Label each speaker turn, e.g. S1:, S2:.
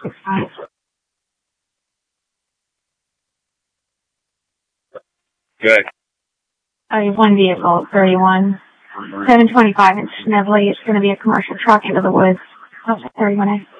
S1: Good.
S2: One vehicle, 31. 725 in Snively. It's going to be a commercial truck into the woods. 31A.